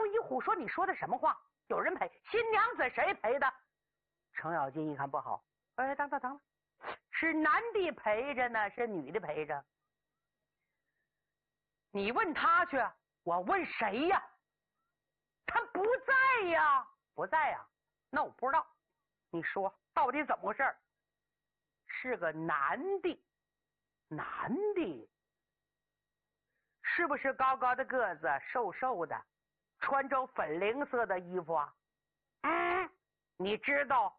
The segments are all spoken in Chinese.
又一虎说：“你说的什么话？有人陪？新娘子谁陪的？”程咬金一看不好，等了，是男的陪着呢，是女的陪着？你问他去，我问谁呀？他不在呀，不在呀。那我不知道，你说到底怎么回事？是个男的，男的，是不是高高的个子，瘦瘦的，穿着粉菱色的衣服啊？你知道？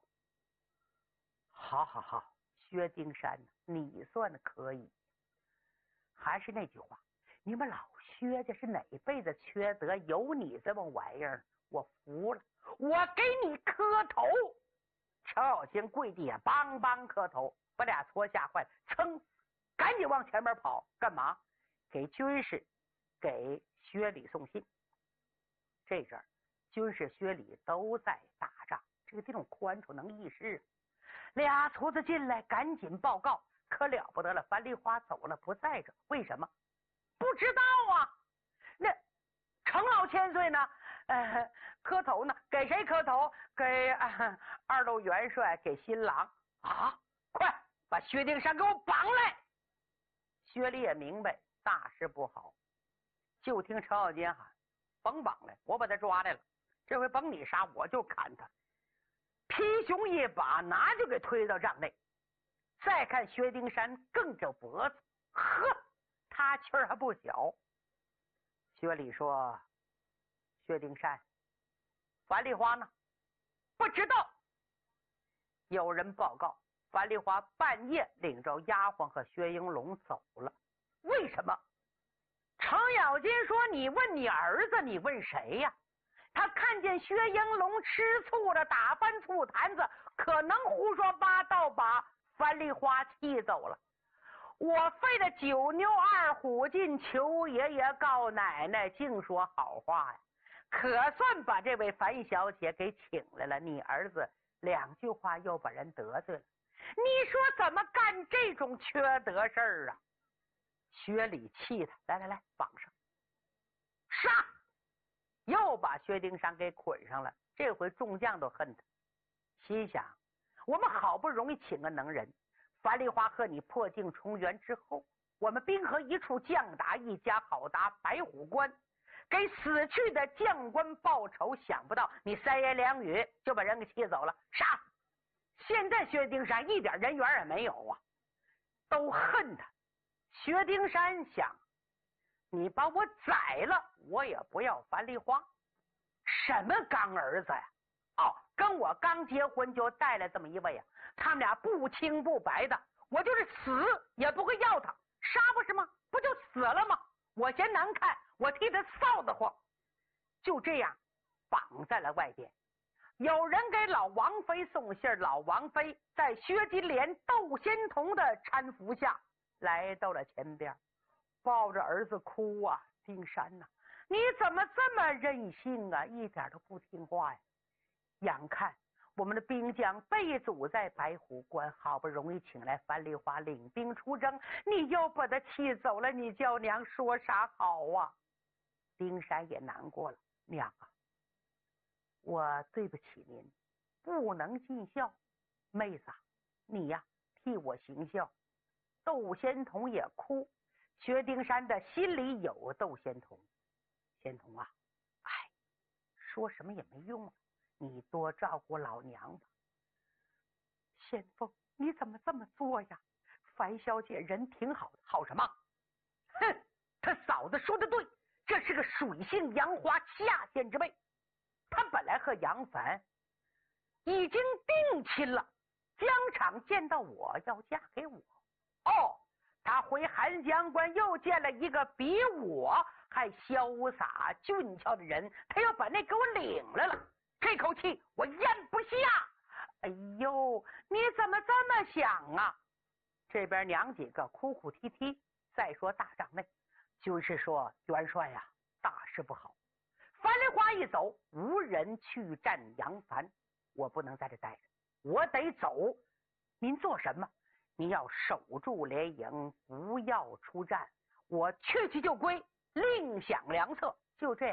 好，薛丁山，你算的可以。还是那句话，你们老薛家是哪辈子缺德，有你这么玩意儿？我服了，我给你磕头！程咬金跪地下梆梆磕头，把俩搓吓坏了，噌，赶紧往前面跑，干嘛？给军士，给薛礼送信。这阵儿，军士薛礼都在打仗，这个地方宽处能议事。俩厨子进来，赶紧报告，可了不得了，樊梨花走了，不在这，为什么？不知道啊。那程老千岁呢？磕头呢？给谁磕头？给二路元帅，给新郎啊！快把薛丁山给我绑来！薛礼也明白大事不好，就听程咬金喊：“甭绑来，我把他抓来了。这回甭你杀，我就砍他。”皮熊一把拿就给推到帐内。再看薛丁山梗着脖子，呵，他气儿还不小。薛礼说：“薛丁山，樊梨花呢？”不知道。有人报告，樊梨花半夜领着丫鬟和薛英龙走了。为什么？程咬金说：“你问你儿子，你问谁呀？”他看见薛英龙吃醋了，打翻醋坛子，可能胡说八道，把樊梨花气走了。我费了九牛二虎劲求爷爷告奶奶，净说好话呀，可算把这位樊小姐给请来了。你儿子两句话又把人得罪了，你说怎么干这种缺德事儿啊？薛礼气他，来，绑上，杀！又把薛丁山给捆上了。这回众将都恨他，心想：我们好不容易请个能人，樊梨花和你破镜重圆之后，我们兵合一处，将打一家，好打白虎关，给死去的将官报仇。想不到你三言两语就把人给气走了，杀！现在薛丁山一点人缘也没有啊，都恨他。薛丁山想：你把我宰了，我也不要樊梨花。什么刚儿子呀？跟我刚结婚就带来这么一位呀，他们俩不清不白的，我就是死也不会要他。杀不是吗？不就死了吗？我嫌难看，我替他臊得慌。就这样绑在了外边。有人给老王妃送信，老王妃在薛金莲、窦仙童的搀扶下来到了前边，抱着儿子哭啊：“丁山呐，你怎么这么任性啊，一点都不听话呀！眼看我们的兵将被阻在白虎关，好不容易请来樊梨花领兵出征，你又把他气走了，你叫娘说啥好啊？”丁山也难过了：“娘啊，我对不起您，不能尽孝。妹子啊，你呀替我行孝。”窦仙童也哭。薛丁山的心里有窦仙童。仙童啊，说什么也没用，你多照顾老娘吧。仙凤，你怎么这么做呀？樊小姐人挺好的。好什么？哼，他嫂子说的对，这是个水性杨花下贱之辈。他本来和杨凡已经定亲了，疆场见到我要嫁给我。他回韩江关又见了一个比我还潇洒俊俏的人，他要把那给我领来了。这口气我咽不下。哎呦，你怎么这么想啊？这边娘几个哭哭啼啼。再说大帐内，军士说：“元帅呀，大事不好，樊梨花一走，无人去战杨凡，我不能在这待着，我得走。您做什么？你要守住连营，不要出战，我去就归，另想良策。”就这样，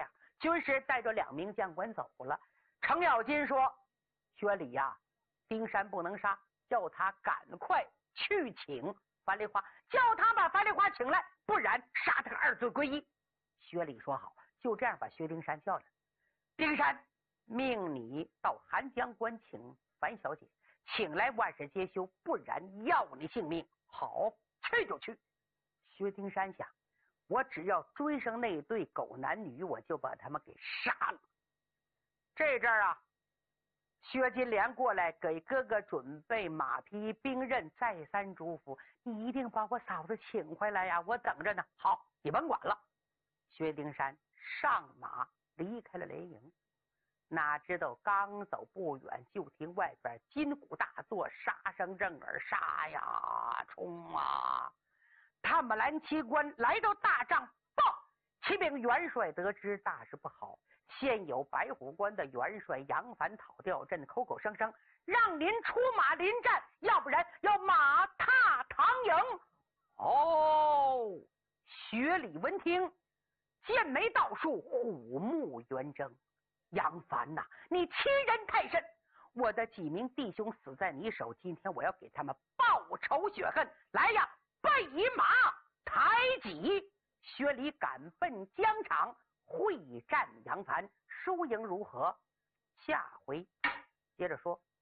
军师带着2名将官走了。程咬金说：“薛礼呀，丁山不能杀，叫他赶快去请樊梨花，叫他把樊梨花请来，不然杀他个2罪归一。”薛礼说好，就这样把薛丁山叫来。丁山命你到韩江关请樊小姐，请来万事皆休，不然要你性命。好，去就去。薛丁山想，我只要追上那对狗男女，我就把他们给杀了。这阵儿啊，薛金莲过来给哥哥准备马匹兵刃，再三嘱咐：“你一定把我嫂子请回来呀，我等着呢。”好，你甭管了。薛丁山上马离开了连营，哪知道刚走不远，就听外边金鼓大作，杀声震耳，杀呀，冲啊！探马兰旗官来到大帐报，启禀元帅，得知大事不好，现有白虎关的元帅杨凡讨掉阵，口口声声让您出马临战，要不然要马踏唐营。哦，薛礼闻听，剑眉倒竖，虎目圆睁。杨凡呐，你欺人太甚！我的几名弟兄死在你手，今天我要给他们报仇雪恨。来呀，备马抬戟！薛礼赶奔疆场，会战杨凡，输赢如何？下回接着说。